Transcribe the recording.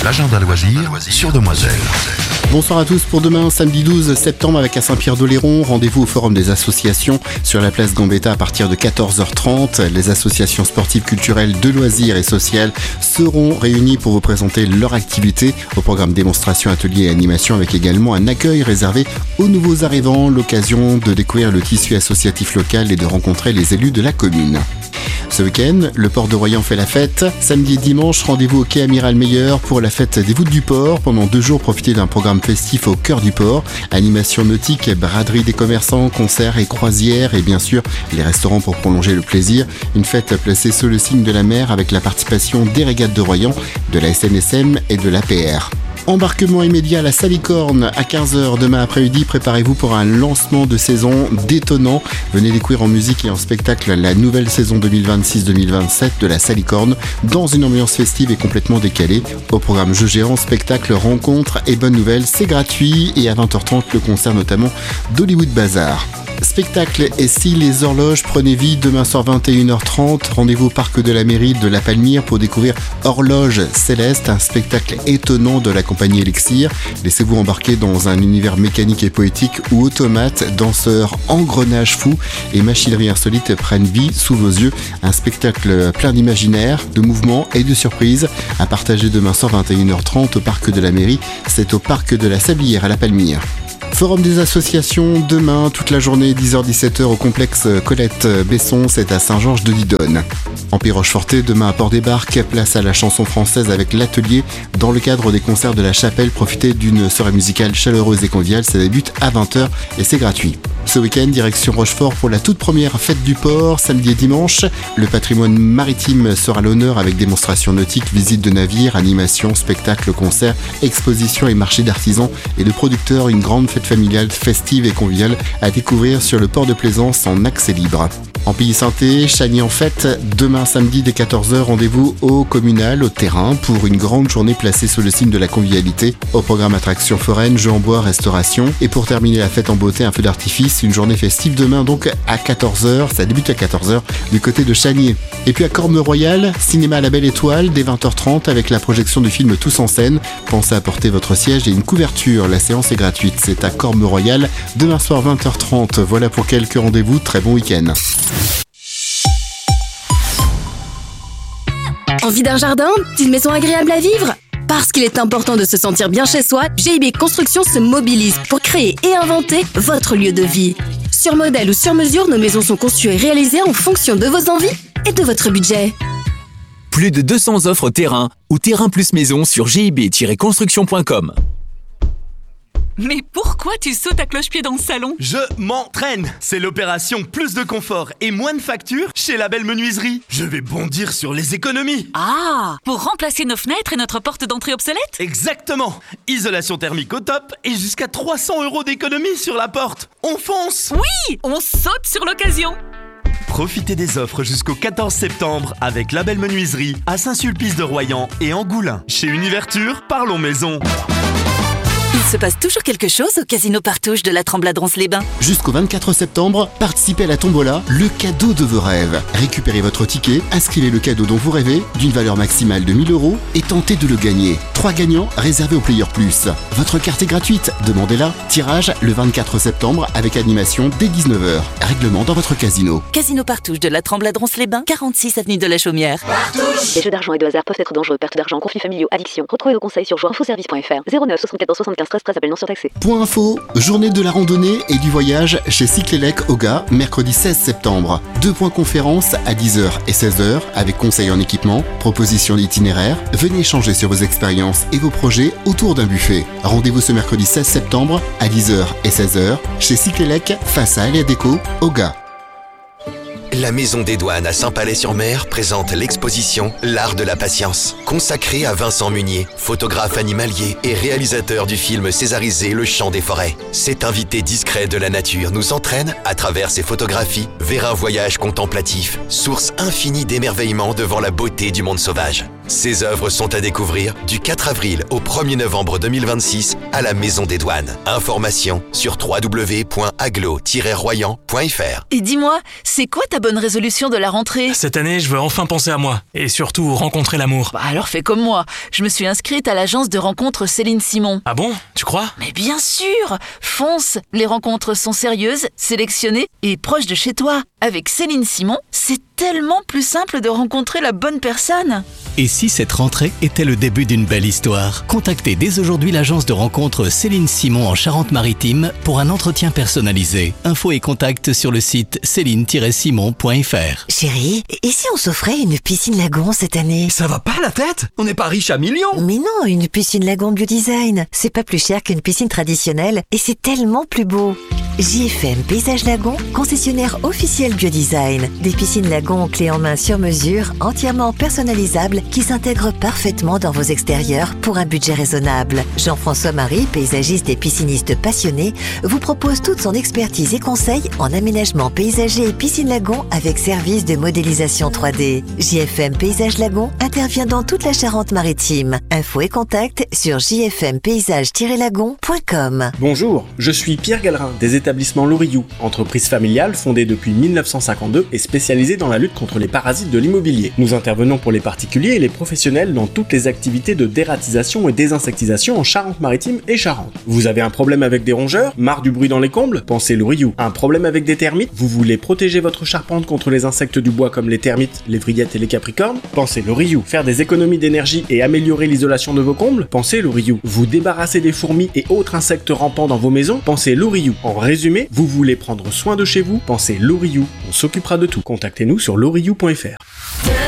l'agenda loisir sur Demoiselle. Bonsoir à tous pour demain, samedi 12 septembre avec à Saint-Pierre-d'Oléron. Rendez-vous au Forum des associations sur la place Gambetta à partir de 14h30. Les associations sportives, culturelles, de loisirs et sociales seront réunies pour vous présenter leur activité au programme démonstration, ateliers et animation avec également un accueil réservé aux nouveaux arrivants. L'occasion de découvrir le tissu associatif local et de rencontrer les élus de la commune. Ce week-end, le port de Royan fait la fête. Samedi et dimanche, rendez-vous au quai Amiral Meyer pour la fête des voûtes du port. Pendant 2 jours, profitez d'un programme festif au cœur du port. Animation nautique, braderie des commerçants, concerts et croisières et bien sûr les restaurants pour prolonger le plaisir. Une fête placée sous le signe de la mer avec la participation des régates de Royan, de la SNSM et de l'APR. Embarquement immédiat à la Salicorne à 15h demain après-midi. Préparez-vous pour un lancement de saison détonnant. Venez découvrir en musique et en spectacle la nouvelle saison 2026-2027 de la Salicorne dans une ambiance festive et complètement décalée. Au programme jeux géants, spectacles, rencontres et bonnes nouvelles, c'est gratuit. Et à 20h30, le concert notamment d'Hollywood Bazar. Spectacle et si les horloges prenaient vie demain soir 21h30, rendez-vous au parc de la mairie de la Palmyre pour découvrir Horloge Céleste, un spectacle étonnant de la compagnie Elixir. Laissez-vous embarquer dans un univers mécanique et poétique où automates, danseurs, engrenages fous et machinerie insolite prennent vie sous vos yeux. Un spectacle plein d'imaginaire, de mouvements et de surprises à partager demain soir 21h30 au parc de la mairie. C'est au parc de la Sablière à la Palmyre. Forum des associations, demain, toute la journée, 10h-17h au complexe Colette-Besson, c'est à Saint-Georges-de-Didonne. Empire Rocheforté, demain à Port-des-Barques, place à la chanson française avec l'atelier. Dans le cadre des concerts de la Chapelle, profitez d'une soirée musicale chaleureuse et conviviale, ça débute à 20h et c'est gratuit. Ce week-end, direction Rochefort pour la toute première fête du port, samedi et dimanche. Le patrimoine maritime sera à l'honneur avec démonstrations nautiques, visites de navires, animations, spectacles, concerts, expositions et marchés d'artisans et de producteurs. Une grande fête familiale, festive et conviviale à découvrir sur le port de Plaisance en accès libre. En Pays-Sainté, Chagny en fête, demain samedi dès 14h, rendez-vous au communal, au terrain, pour une grande journée placée sous le signe de la convivialité. Au programme attractions foraines, jeux en bois, restauration. Et pour terminer la fête en beauté, un feu d'artifice, une journée festive demain donc à 14h, ça débute à 14h du côté de Chagny. Et puis à Corme-Royal, cinéma à la Belle Étoile, dès 20h30 avec la projection du film Tous en scène. Pensez à porter votre siège et une couverture, la séance est gratuite, c'est à Corme-Royal, demain soir 20h30. Voilà pour quelques rendez-vous, très bon week-end. Envie d'un jardin? D'une maison agréable à vivre? Parce qu'il est important de se sentir bien chez soi, GIB Construction se mobilise pour créer et inventer votre lieu de vie. Sur modèle ou sur mesure, nos maisons sont conçues et réalisées en fonction de vos envies et de votre budget. Plus de 200 offres terrain ou terrain plus maison sur gib-construction.com. Mais pourquoi tu sautes à cloche-pied dans le salon? Je m'entraîne. C'est l'opération plus de confort et moins de factures chez La Belle Menuiserie. Je vais bondir sur les économies. Ah, pour remplacer nos fenêtres et notre porte d'entrée obsolète? Exactement. Isolation thermique au top et jusqu'à 300 € d'économie sur la porte. On fonce. Oui, on saute sur l'occasion. Profitez des offres jusqu'au 14 septembre avec La Belle Menuiserie à Saint-Sulpice-de-Royan et Angoulins. Chez Univerture, parlons maison. Il se passe toujours quelque chose au Casino Partouche de la Tremblade-Ronce-les-Bains. Jusqu'au 24 septembre, participez à la tombola, le cadeau de vos rêves. Récupérez votre ticket, inscrivez le cadeau dont vous rêvez, d'une valeur maximale de 1000 € et tentez de le gagner. 3 gagnants réservés au Player Plus. Votre carte est gratuite, demandez-la. Tirage le 24 septembre avec animation dès 19h. Règlement dans votre casino. Casino Partouche de la Tremblade-Ronce-les-Bains, 46 avenue de la Chaumière. Partouche. Les jeux d'argent et de hasard peuvent être dangereux. Perte d'argent, conflits familiaux, addiction. Retrouvez nos conseils sur jouinfoservice.fr. 09 74 75 13 13, appel non surtaxé. Point info, journée de la randonnée et du voyage chez Cyclélec Oga, mercredi 16 septembre. 2 points conférences à 10h et 16h avec conseils en équipement, propositions d'itinéraire. Venez échanger sur vos expériences et vos projets autour d'un buffet. Rendez-vous ce mercredi 16 septembre à 10h et 16h chez Cyclélec face à Alia Déco, Oga. La Maison des Douanes à Saint-Palais-sur-Mer présente l'exposition L'Art de la Patience, consacrée à Vincent Munier, photographe animalier et réalisateur du film césarisé Le Chant des Forêts. Cet invité discret de la nature nous entraîne, à travers ses photographies, vers un voyage contemplatif, source infinie d'émerveillement devant la beauté du monde sauvage. Ses œuvres sont à découvrir du 4 avril au 1er novembre 2026 à la Maison des Douanes. Information sur www.aglo-royan.fr. Et dis-moi, c'est quoi ta bonne résolution de la rentrée ? Cette année, je veux enfin penser à moi. Et surtout, rencontrer l'amour. Alors fais comme moi. Je me suis inscrite à l'agence de rencontres Céline Simon. Ah bon ? Tu crois ? Mais bien sûr ! Fonce ! Les rencontres sont sérieuses, sélectionnées et proches de chez toi. Avec Céline Simon, c'est tellement plus simple de rencontrer la bonne personne. Et si cette rentrée était le début d'une belle histoire ? Contactez dès aujourd'hui l'agence de rencontres Céline Simon en Charente-Maritime pour un entretien personnalisé. Infos et contacts sur le site céline-simon.fr. Chérie, et si on s'offrait une piscine lagon cette année ? Ça va pas la tête ? On n'est pas riche à millions. Mais non, une piscine lagon Biodesign. C'est pas plus cher qu'une piscine traditionnelle et c'est tellement plus beau. JFM Paysage Lagon, concessionnaire officiel Biodesign. Des piscines lagon clés en main sur mesure, entièrement personnalisables, qui s'intègrent parfaitement dans vos extérieurs pour un budget raisonnable. Jean-François Marie, paysagiste et pisciniste passionné, vous propose toute son expertise et conseils en aménagement paysager et piscine lagon avec service de modélisation 3D. JFM Paysage Lagon intervient dans toute la Charente-Maritime. Infos et contacts sur jfmpaysage-lagon.com. Bonjour, je suis Pierre Gallerin des établissements Loriou, entreprise familiale fondée depuis 1952 et spécialisée dans la lutte contre les parasites de l'immobilier. Nous intervenons pour les particuliers et les professionnels dans toutes les activités de dératisation et désinsectisation en Charente-Maritime et Charente. Vous avez un problème avec des rongeurs? Marre du bruit dans les combles? Pensez Loriou. Un problème avec des termites? Vous voulez protéger votre charpente contre les insectes du bois comme les termites, les vrillettes et les capricornes? Pensez Loriou. Faire des économies d'énergie et améliorer l'isolation de vos combles? Pensez Loriou. Vous débarrasser des fourmis et autres insectes rampants dans vos maisons? Pensez Loriou. En résumé, vous voulez prendre soin de chez vous? Pensez Loriou. On s'occupera de tout. Contactez-nous sur loriou.fr.